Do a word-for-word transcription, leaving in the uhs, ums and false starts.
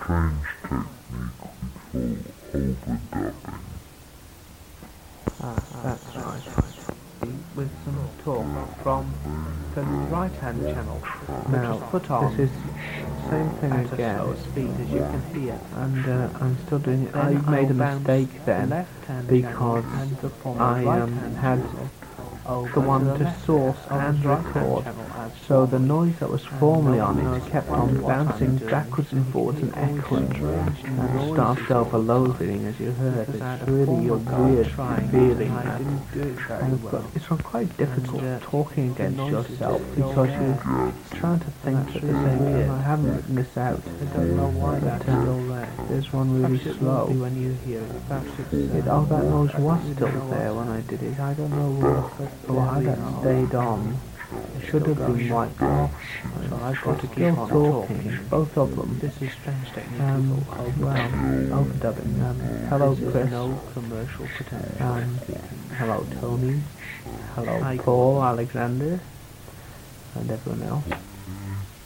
strange technique we call overdubbing. Ah, that's right. With some talk from the right-hand channel. Now, put on This is same thing at again. a slow speed as you can hear. And uh, I'm still doing it. I Then made a I'll bounce mistake then left-hand because channel and the form I of um, right-hand had channel over the one the to left source of and the right-hand record. channel as So the formerly. noise that was formerly on nobody it knows kept what on I'm bouncing doing. backwards and forwards and Always echoing strange and noises started all the overloading, as you heard. Because I It's had a really a former weird guy trying feeling. and I that didn't do it very I've well. got, it's quite difficult And, uh, talking the against noises yourself are still because there. you're trying to think that's at the really same time. weird. I haven't written this out. I don't know why that's But, um, still there. There's one really Perhaps it slow. will be when you hear it. Perhaps it's, It, uh, oh, that noise I was don't still really know there what's when I happened. did it. I don't know uh, But or how there we that are. stayed on. It should have been wiped off. So I've got to keep Still on talking, talking. both of them. This is strange technique. Um, Over- well, overdubbing. Um, hello, This is Chris. no commercial potential. Um, hello, Tony. Hello, Hi, Paul, Gordon. Alexander, and everyone else.